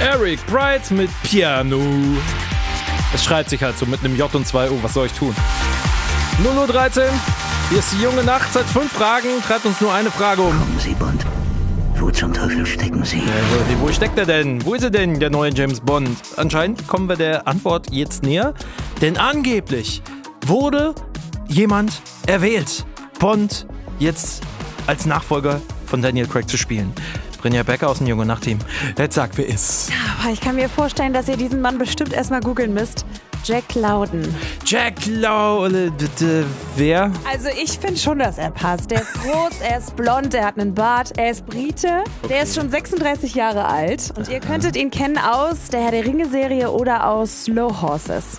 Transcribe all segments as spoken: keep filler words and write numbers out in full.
Eric Bright mit Piano. Es schreit sich halt so mit einem J und zwei O. Was soll ich tun? null Uhr dreizehn. Hier ist die junge Nacht. Seit fünf Fragen. Treibt uns nur eine Frage um. Kommen Sie, Bond. Wo zum Teufel stecken Sie? Ja, wo, wo steckt er denn? Wo ist er denn, der neue James Bond? Anscheinend kommen wir der Antwort jetzt näher. Denn angeblich wurde jemand erwählt, Bond jetzt als Nachfolger von Daniel Craig zu spielen. Brynja Becker aus dem Junge Nacht-Team. Jetzt sag, wer ist? Aber ich kann mir vorstellen, dass ihr diesen Mann bestimmt erstmal googeln müsst. Jack Lowden. Jack Lowden. Wer? Also ich finde schon, dass er passt. Der ist groß, er ist blond, er hat einen Bart, er ist Brite. Okay. Der ist schon sechsunddreißig Jahre alt. Und ihr könntet ihn kennen aus der Herr der Ringe-Serie oder aus Slow Horses.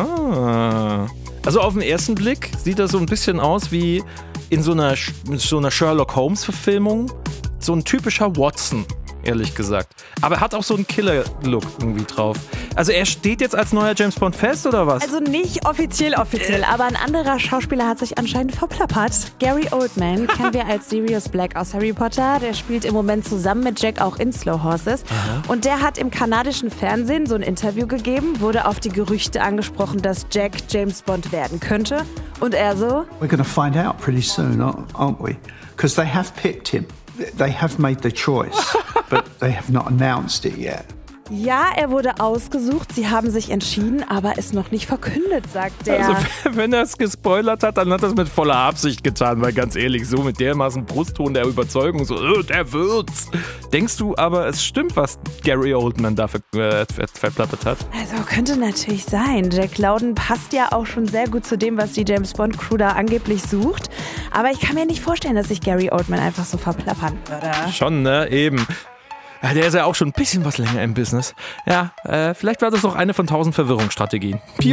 Aha. Also auf den ersten Blick sieht er so ein bisschen aus wie in so einer, so einer Sherlock Holmes-Verfilmung. So ein typischer Watson, ehrlich gesagt. Aber er hat auch so einen Killer-Look irgendwie drauf. Also er steht jetzt als neuer James Bond fest, oder was? Also nicht offiziell offiziell, äh. aber ein anderer Schauspieler hat sich anscheinend verplappert. Gary Oldman kennen wir als Sirius Black aus Harry Potter. Der spielt im Moment zusammen mit Jack auch in Slow Horses. Aha. Und der hat im kanadischen Fernsehen so ein Interview gegeben, wurde auf die Gerüchte angesprochen, dass Jack James Bond werden könnte. Und er so: We're gonna find out pretty soon, aren't we? Because they have picked him. They have made the choice, but they have not announced it yet. Ja, er wurde ausgesucht, sie haben sich entschieden, aber ist noch nicht verkündet, sagt der. Also wenn er es gespoilert hat, dann hat er es mit voller Absicht getan, weil ganz ehrlich, so mit dermaßen Brustton der Überzeugung, so, oh, der wird's. Denkst du aber, es stimmt, was Gary Oldman da ver äh, ver verplappert hat? Also könnte natürlich sein. Jack Lowden passt ja auch schon sehr gut zu dem, was die James-Bond-Crew da angeblich sucht. Aber ich kann mir nicht vorstellen, dass sich Gary Oldman einfach so verplappern würde. Schon, ne? Eben. Ja, der ist ja auch schon ein bisschen was länger im Business. Ja, äh, vielleicht war das auch eine von tausend Verwirrungsstrategien.